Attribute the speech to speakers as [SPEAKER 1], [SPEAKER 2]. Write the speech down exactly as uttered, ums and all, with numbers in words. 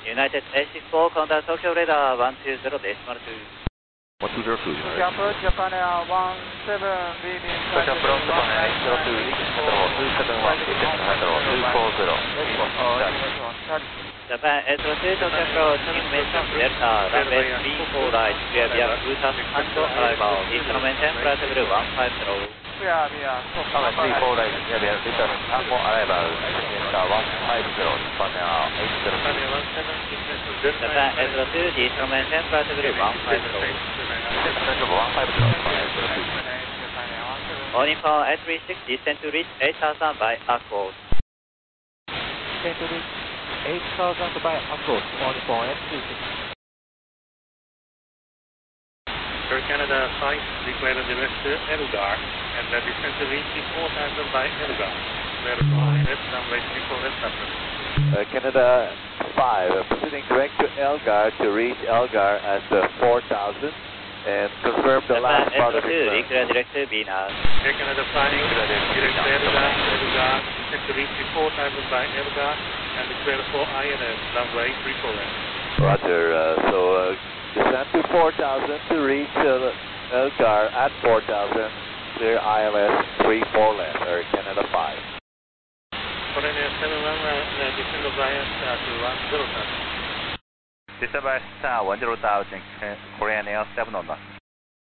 [SPEAKER 1] United A six four, contact Tokyo radar one two zero decimal two.
[SPEAKER 2] one two zero two.
[SPEAKER 3] Approach Japan Air one seven, leaving
[SPEAKER 2] Japan Japan Japan eight zero two, control two seven one, control two four zero.
[SPEAKER 1] Japan eight zero two, Tokyo approach, information Delta, runway three four right, clear via Bhutan and arrival, instrument temperature one five zero.
[SPEAKER 3] Clear via
[SPEAKER 2] Runway three four right, clear via Bhutan and arrival, Delta one five zero, Japan Air eight zero two.
[SPEAKER 1] Japan eight zero two, instrument temperature one five zero.
[SPEAKER 2] one five zero, Japan eight zero two.
[SPEAKER 1] All info eight three six, descend to reach eight thousand by Aquos.
[SPEAKER 4] Descend to reach eight thousand by Aquos, all info eight three six.
[SPEAKER 5] Air Canada five, declare the direct to Elgar, and the descend to reach four thousand by Elgar. Clear the flying left, runway three four left after.
[SPEAKER 2] Uh, Canada five, uh, proceeding direct to Elgar to reach Elgar at uh, four thousand. And confirm the
[SPEAKER 1] Japan
[SPEAKER 2] last part of
[SPEAKER 1] eight zero two,
[SPEAKER 2] your
[SPEAKER 1] declare direct to Venus.
[SPEAKER 5] Air Canada flying direct to Elgar, Elgar, descend to reach four thousand by Elgar, and declare for I N S, runway three four left.
[SPEAKER 2] Roger, uh, so uh, descend to four thousand to reach uh, Elgar at four thousand, clear I L S three four left, Air Canada five.
[SPEAKER 5] Korean Air seven one, uh, descend of Ryan uh, to one zero thousand.
[SPEAKER 2] December one zero thousand, Korean Air seven one.